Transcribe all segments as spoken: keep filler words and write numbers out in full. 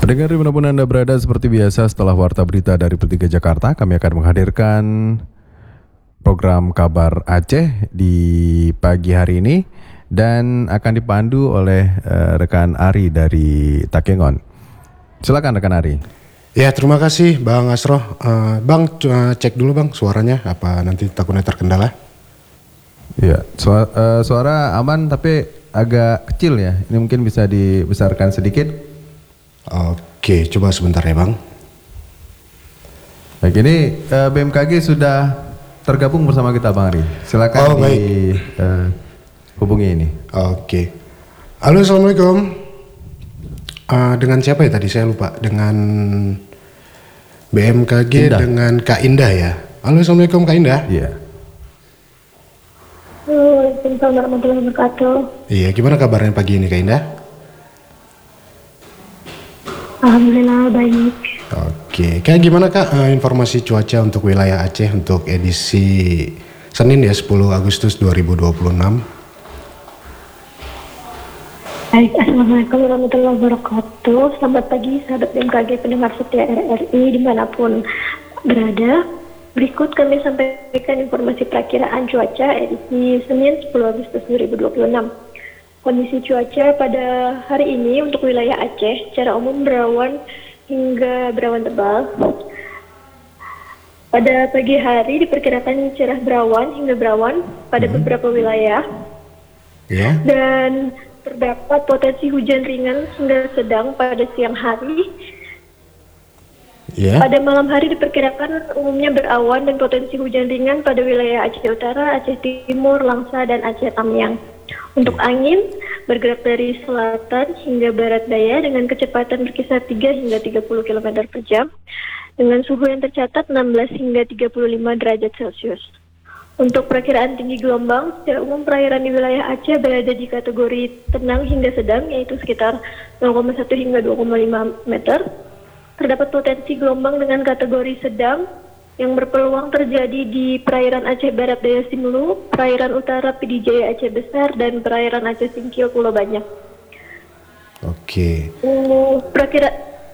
Pendengar dimanapun Anda berada, seperti biasa setelah Warta Berita dari Pertiga Jakarta, kami akan menghadirkan program Kabar Aceh di pagi hari ini dan akan dipandu oleh uh, rekan Ari dari Takengon. Silakan rekan Ari. Ya, terima kasih Bang Asro. Uh, bang, uh, cek dulu Bang suaranya, apa nanti takutnya terkendala. Ya, suara, uh, suara aman tapi agak kecil ya. Ini mungkin bisa dibesarkan sedikit. Oke, coba sebentar ya Bang. Baik, ini uh, B M K G sudah tergabung bersama kita Bang Ari. Silakan oh, di uh, hubungi ini. Oke. Halo, assalamualaikum. Uh, dengan siapa ya tadi? Saya lupa. Dengan B M K G Indah. Dengan Kak Indah ya. Halo, assalamualaikum Kak Indah. Iya. Halo, Assalamualaikum warahmatullahi wabarakatuh. Iya, gimana kabarnya pagi ini Kak Indah? Alhamdulillah baik. Oke, kayak gimana Kak uh, informasi cuaca untuk wilayah Aceh untuk edisi Senin ya sepuluh Agustus dua ribu dua puluh enam? Baik, Assalamualaikum warahmatullahi wabarakatuh. Selamat pagi sahabat B M K G pendengar setia R R I dimanapun berada. Berikut kami sampaikan informasi perakiraan cuaca edisi Senin sepuluh Agustus dua ribu dua puluh enam. Kondisi cuaca pada hari ini untuk wilayah Aceh secara umum berawan hingga berawan tebal. Pada pagi hari diperkirakan cerah berawan hingga berawan pada hmm. beberapa wilayah. Yeah. Dan terdapat potensi hujan ringan hingga sedang pada siang hari. Yeah. Pada malam hari diperkirakan umumnya berawan dan potensi hujan ringan pada wilayah Aceh Utara, Aceh Timur, Langsa, dan Aceh Tamiang. Untuk angin bergerak dari selatan hingga barat daya dengan kecepatan berkisar tiga hingga tiga puluh kilometer per jam dengan suhu yang tercatat enam belas hingga tiga puluh lima derajat Celcius. Untuk perakiraan tinggi gelombang, secara umum perairan di wilayah Aceh berada di kategori tenang hingga sedang, yaitu sekitar nol koma satu hingga dua koma lima meter. Terdapat potensi gelombang dengan kategori sedang yang berpeluang terjadi di perairan Aceh Barat Daya Simelu, perairan utara Pidi Jaya Aceh Besar, dan perairan Aceh Singkil Pulau Banyak. Oke. Uh, perakira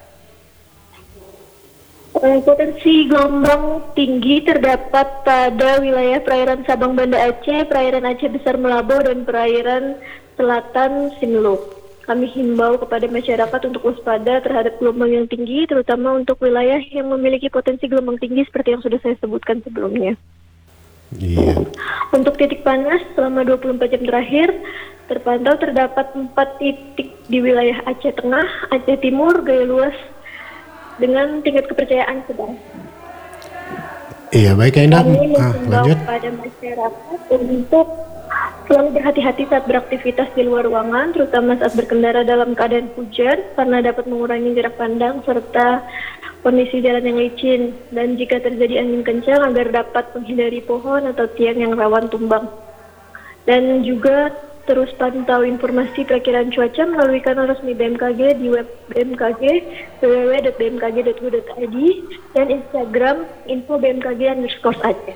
uh, potensi gelombang tinggi terdapat pada wilayah perairan Sabang Banda Aceh, perairan Aceh Besar Melabo, dan perairan selatan Simelu. Kami himbau kepada masyarakat untuk waspada terhadap gelombang yang tinggi, terutama untuk wilayah yang memiliki potensi gelombang tinggi seperti yang sudah saya sebutkan sebelumnya. Iya. Untuk titik panas selama dua puluh empat jam terakhir, terpantau terdapat empat titik di wilayah Aceh Tengah, Aceh Timur, Gaya Luas, dengan tingkat kepercayaan sedang. Iya, baik Kak Indah. Kami ah, menghimbau lanjut. kepada masyarakat untuk selalu berhati-hati saat beraktivitas di luar ruangan, terutama saat berkendara dalam keadaan hujan, karena dapat mengurangi jarak pandang serta kondisi jalan yang licin, dan jika terjadi angin kencang agar dapat menghindari pohon atau tiang yang rawan tumbang. Dan juga terus pantau informasi perakiraan cuaca melalui kanal resmi B M K G di web B M K G w w w dot b m k g dot go dot i d dan Instagram info B M K G underscore Aceh.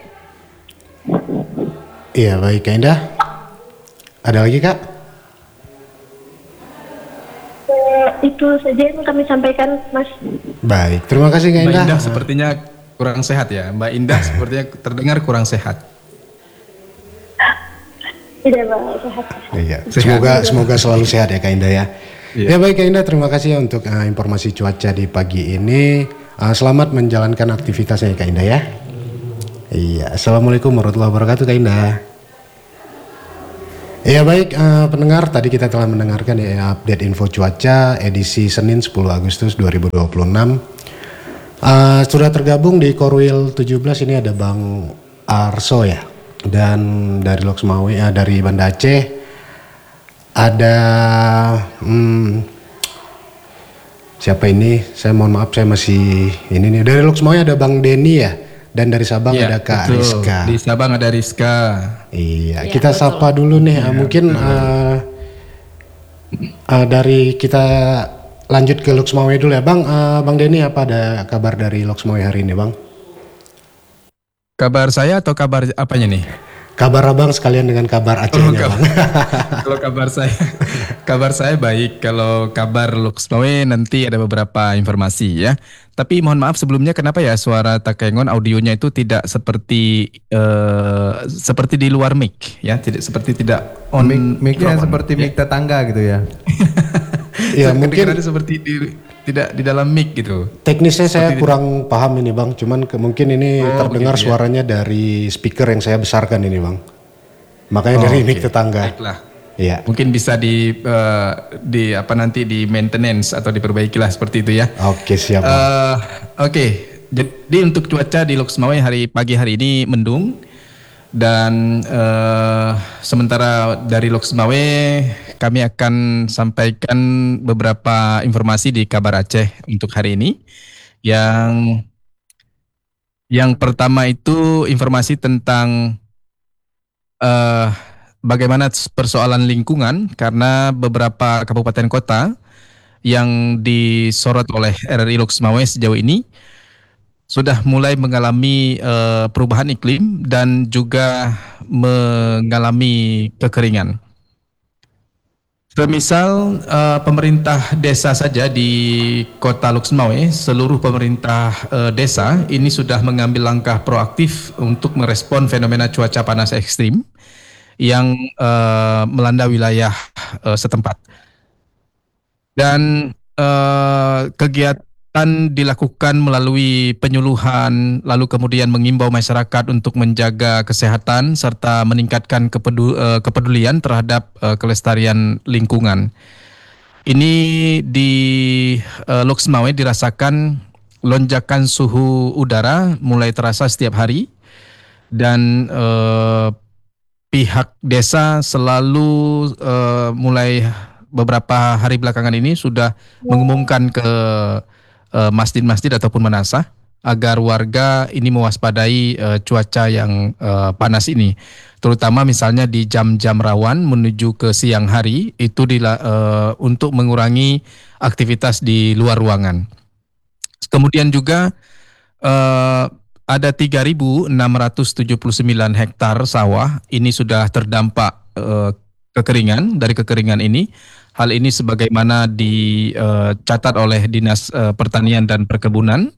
Iya, baik Kak Indah. Ada lagi Kak? Uh, itu saja yang kami sampaikan, Mas. Baik, terima kasih Kak Mbak Indah. Indah sepertinya kurang sehat ya. Mbak Indah sepertinya terdengar kurang sehat. Tidak, Pak, sehat. Iya, Sehat. semoga semoga selalu sehat ya Kak Indah ya. Iya. Ya baik Kak Indah, terima kasih ya untuk uh, informasi cuaca di pagi ini. Uh, selamat menjalankan aktivitasnya ya Kak Indah ya. Iya, assalamualaikum warahmatullahi wabarakatuh Kak Indah. Ya baik uh, pendengar, tadi kita telah mendengarkan ya update info cuaca edisi Senin sepuluh Agustus dua ribu dua puluh enam. Uh, sudah tergabung di Korwil tujuh belas ini ada Bang Arso ya. Dan dari Loksmawe, ya, dari Banda Aceh ada hmm, siapa ini? Saya mohon maaf, saya masih ini nih. Dari Loksmawe ada Bang Denny ya, dan dari Sabang Ya, ada Kak betul. Rizka. Di Sabang ada Rizka. Iya, Ya, kita betul. sapa dulu nih. Ya, mungkin uh, uh, dari kita lanjut ke Loksmawe dulu ya, Bang. Uh, Bang Denny, apa ada kabar dari Loksmawe hari ini, Bang? Kabar saya atau kabar apanya nih? Kabar Abang sekalian dengan kabar Acehnya, Oh, Bang. Kalau kabar saya, Kabar saya baik. Kalau kabar Luxmawe nanti ada beberapa informasi ya. Tapi mohon maaf sebelumnya, kenapa ya suara Takengon audionya itu tidak seperti uh, seperti di luar mic ya, tidak seperti tidak on mic, mic-nya mikrofon, seperti ya. mic tetangga gitu ya. Ya Saya mungkin kedengarannya seperti di, tidak di dalam mic gitu. teknisnya saya Seperti kurang paham ini bang, cuman ke, mungkin ini Oh, terdengar begitu ya. suaranya dari speaker yang saya besarkan ini bang. Makanya Oh, dari oke. mic tetangga. Baiklah. Iya. Mungkin bisa di uh, di apa nanti di maintenance atau diperbaiki lah seperti itu ya. Oke siap. Bang. Uh, Oke, jadi untuk cuaca di Luxmawe hari pagi hari ini mendung dan uh, sementara dari Luxmawe kami akan sampaikan beberapa informasi di Kabar Aceh untuk hari ini. Yang yang pertama itu informasi tentang uh, bagaimana persoalan lingkungan karena beberapa kabupaten kota yang disorot oleh R R I Luxmawe sejauh ini sudah mulai mengalami uh, perubahan iklim dan juga mengalami kekeringan. Semisal uh, pemerintah desa saja di kota Luxmawe, seluruh pemerintah uh, desa ini sudah mengambil langkah proaktif untuk merespon fenomena cuaca panas ekstrim yang uh, melanda wilayah uh, setempat. Dan uh, kegiatan dilakukan melalui penyuluhan, lalu kemudian mengimbau masyarakat untuk menjaga kesehatan serta meningkatkan kepedu, uh, kepedulian terhadap uh, kelestarian lingkungan. Ini di uh, Luxmawe dirasakan lonjakan suhu udara mulai terasa setiap hari dan uh, pihak desa selalu uh, mulai beberapa hari belakangan ini sudah mengumumkan ke uh, masjid-masjid ataupun manasah agar warga ini mewaspadai uh, cuaca yang uh, panas ini, terutama misalnya di jam-jam rawan menuju ke siang hari itu dila, uh, untuk mengurangi aktivitas di luar ruangan. Kemudian juga uh, ada tiga ribu enam ratus tujuh puluh sembilan hektar sawah ini sudah terdampak uh, kekeringan. Dari kekeringan ini, hal ini sebagaimana dicatat uh, oleh Dinas uh, Pertanian dan Perkebunan.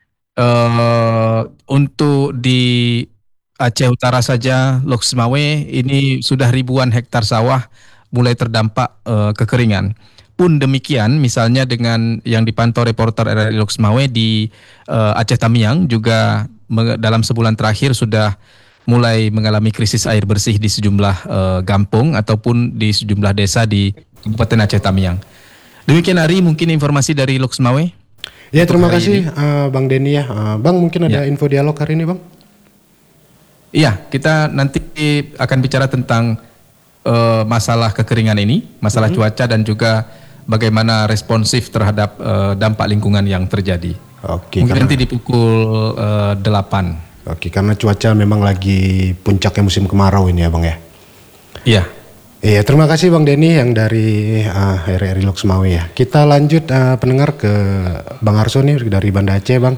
Uh, untuk di Aceh Utara saja, Luxmawe ini sudah ribuan hektar sawah mulai terdampak uh, kekeringan. Pun demikian, misalnya dengan yang dipantau reporter R R I Luxmawe di uh, Aceh Tamiang juga dalam sebulan terakhir sudah mulai mengalami krisis air bersih di sejumlah uh, kampung ataupun di sejumlah desa di Kabupaten Aceh Tamiang. Demikian Ari, mungkin informasi dari Luxmawe. Ya terima kasih uh, Bang Denny ya. Uh, bang mungkin ada Ya. info dialog hari ini Bang? Iya, kita nanti akan bicara tentang uh, masalah kekeringan ini, masalah mm-hmm. cuaca dan juga bagaimana responsif terhadap uh, dampak lingkungan yang terjadi. Oke. Mungkin karena, nanti di pukul uh, delapan. Oke, karena cuaca memang lagi puncaknya musim kemarau ini ya Bang ya. Iya. Iya, terima kasih Bang Denny yang dari uh, R R I Luxmawe ya. Kita lanjut uh, pendengar ke Bang Arso nih dari Banda Aceh Bang.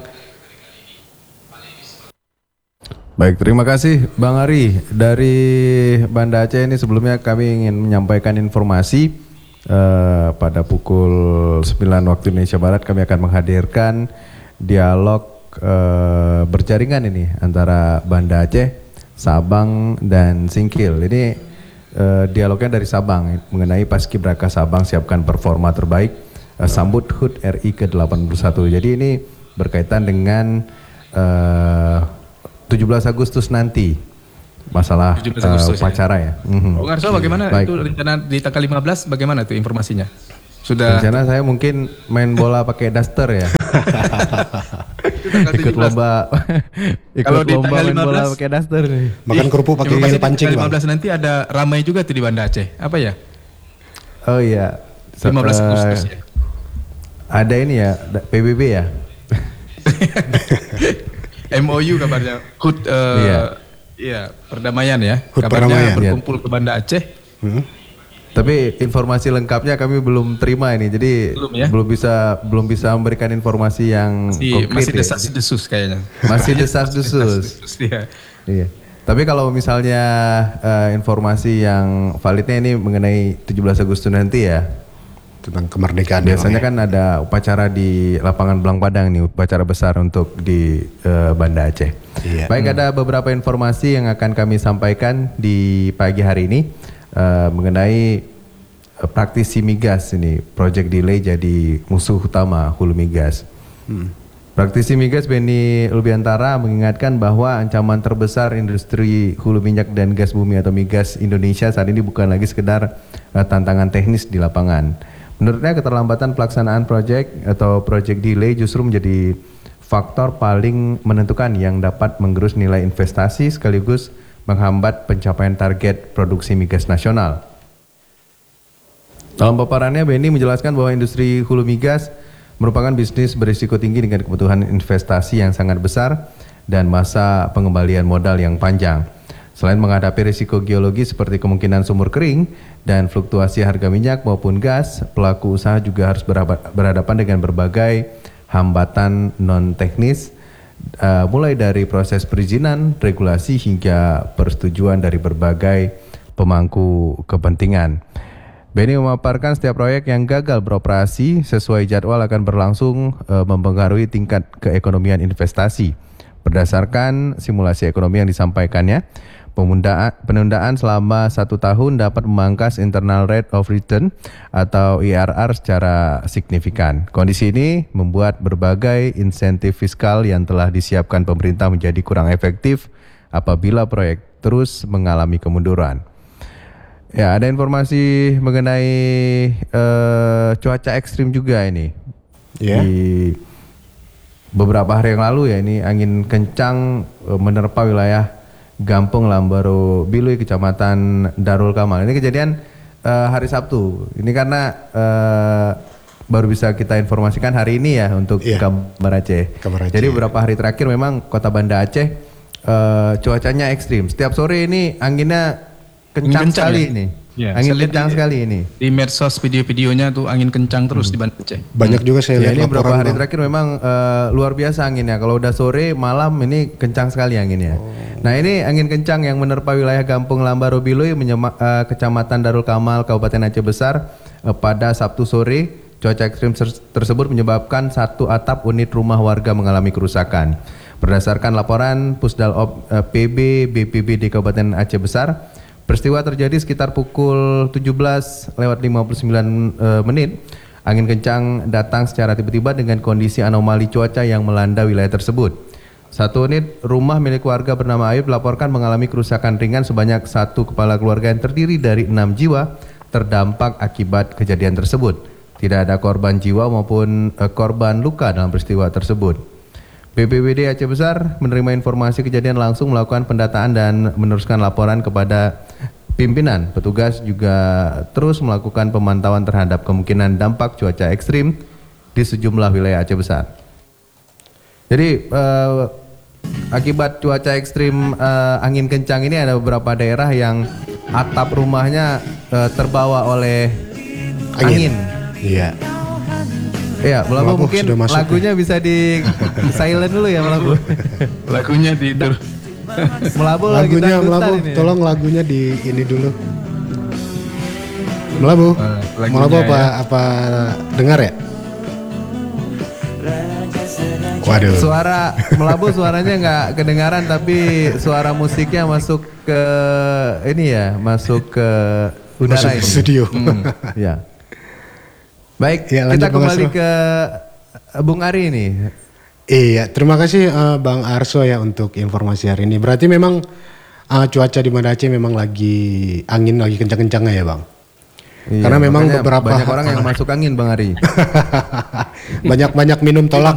Baik, terima kasih Bang Ari. Dari Banda Aceh ini sebelumnya kami ingin menyampaikan informasi uh, pada pukul sembilan waktu Indonesia Barat kami akan menghadirkan dialog uh, berjaringan ini antara Banda Aceh, Sabang dan Singkil. Ini Uh, dialognya dari Sabang mengenai Paskibraka Sabang siapkan performa terbaik uh, sambut H U T R I ke delapan puluh satu. Jadi ini berkaitan dengan uh, tujuh belas Agustus nanti masalah tujuh belas Agustus, uh, upacara ya. ya. Mm-hmm. Bang Arso, bagaimana Baik. itu rencana di tanggal lima belas bagaimana itu informasinya? Sudah rencana saya mungkin main bola pakai daster ya. Ikut lomba ikut Kalau di lomba tanggal main lima belas bola pakai daster nih. Makan kerupuk pakai informasi gel di pancing tanggal Bang. lima belas nanti ada ramai juga tuh di Banda Aceh. Apa ya? Oh iya. So, lima belas uh, Agustus ya. Ada ini ya, da- P B B ya. M O U kabarnya. H U T uh, Iya. Iya, perdamaian ya. H U T Kabarnya perdamaian. berkumpul ke Banda Aceh. Hmm? Tapi informasi lengkapnya kami belum terima ini, jadi Belum ya? belum bisa belum bisa memberikan informasi yang Masih, konkret masih ya. desas-desus kayaknya. Masih desas-desus. Desas-desus, iya. Iya. Tapi kalau misalnya uh, informasi yang validnya ini mengenai tujuh belas Agustus nanti ya. Tentang kemerdekaan. Biasanya ya. kan ada upacara di lapangan Belang Padang nih, upacara besar untuk di uh, Banda Aceh. Iya. Baik, Hmm. ada beberapa informasi yang akan kami sampaikan di pagi hari ini uh, mengenai uh, praktisi migas ini, Project Delay jadi musuh utama hulu migas. Hmm. Praktisi migas Beni Lubiantara mengingatkan bahwa ancaman terbesar industri hulu minyak dan gas bumi atau migas Indonesia saat ini bukan lagi sekedar uh, tantangan teknis di lapangan. Menurutnya keterlambatan pelaksanaan proyek atau project delay justru menjadi faktor paling menentukan yang dapat menggerus nilai investasi sekaligus menghambat pencapaian target produksi migas nasional. Dalam paparannya, Beni menjelaskan bahwa industri hulu migas merupakan bisnis berisiko tinggi dengan kebutuhan investasi yang sangat besar dan masa pengembalian modal yang panjang. Selain menghadapi risiko geologi seperti kemungkinan sumur kering dan fluktuasi harga minyak maupun gas, pelaku usaha juga harus berhadapan dengan berbagai hambatan non-teknis, uh, mulai dari proses perizinan, regulasi hingga persetujuan dari berbagai pemangku kepentingan. Beni memaparkan setiap proyek yang gagal beroperasi sesuai jadwal akan berlangsung uh, mempengaruhi tingkat keekonomian investasi. Berdasarkan simulasi ekonomi yang disampaikannya, Pemundaan, penundaan selama satu tahun dapat memangkas internal rate of return atau I R R secara signifikan. Kondisi ini membuat berbagai insentif fiskal yang telah disiapkan pemerintah menjadi kurang efektif apabila proyek terus mengalami kemunduran. Ya, ada informasi mengenai uh, cuaca ekstrim juga ini. Yeah. Di beberapa hari yang lalu ya, ini angin kencang uh, menerpa wilayah Gampung Lambaro Biluy, Kecamatan Darul Kamal. Ini kejadian uh, hari Sabtu. Ini karena uh, baru bisa kita informasikan hari ini ya untuk yeah. Kabar Aceh. Kabar Aceh. Jadi beberapa hari terakhir memang Kota Banda Aceh uh, cuacanya ekstrim. Setiap sore ini anginnya kencang, kencang sekali ya? ini. Ya, angin saya lihat kencang di- sekali ini. Di medsos video-videonya tuh angin kencang terus di Banda Aceh. Banyak juga saya Ya, lihat ini beberapa laporan, hari Bang. terakhir memang uh, luar biasa anginnya. Kalau udah sore, malam ini kencang sekali anginnya. Oh. Nah, ini angin kencang yang menerpa wilayah Gampung Lambaro Biluy, menyema- uh, Kecamatan Darul Kamal, Kabupaten Aceh Besar uh, pada Sabtu sore. Cuaca ekstrim ser- tersebut menyebabkan satu atap unit rumah warga mengalami kerusakan. Berdasarkan laporan Pusdalop uh, P B B P B D Kabupaten Aceh Besar, peristiwa terjadi sekitar pukul tujuh belas lewat lima puluh sembilan uh, menit. Angin kencang datang secara tiba-tiba dengan kondisi anomali cuaca yang melanda wilayah tersebut. Satu unit rumah milik warga bernama Ayub dilaporkan mengalami kerusakan ringan sebanyak satu kepala keluarga yang terdiri dari enam jiwa terdampak akibat kejadian tersebut. Tidak ada korban jiwa maupun uh, korban luka dalam peristiwa tersebut. B P B D Aceh Besar menerima informasi kejadian langsung melakukan pendataan dan meneruskan laporan kepada pimpinan. Petugas juga terus melakukan pemantauan terhadap kemungkinan dampak cuaca ekstrim di sejumlah wilayah Aceh Besar. Jadi uh, akibat cuaca ekstrim uh, angin kencang ini ada beberapa daerah yang atap rumahnya uh, terbawa oleh angin. Angin. Iya. Iya, Melabu Melabu mungkin sudah masuk lagunya bisa di silent dulu ya Melabu. Lagunya tidur. Melabu lagi Lagunya dangdutan Melabu, ini. tolong lagunya di ini dulu. Melabu. Eh, lagunya Melabu apa ya. apa dengar ya? Waduh. Suara Melabu suaranya nggak kedengaran tapi suara musiknya masuk ke ini ya, masuk ke udara Masuk ke ini. studio. Hmm, ya. Baik, Ya, lanjut, kita Bang kembali Arso. ke Bung Ari nih. Iya, terima kasih eh, Bang Arso ya untuk informasi hari ini. Berarti memang eh, cuaca di Banda Aceh memang lagi angin lagi kencang-kencangnya ya, Bang. Iya, Karena memang makanya beberapa banyak orang yang masuk angin Bang Ari. banyak-banyak minum tolak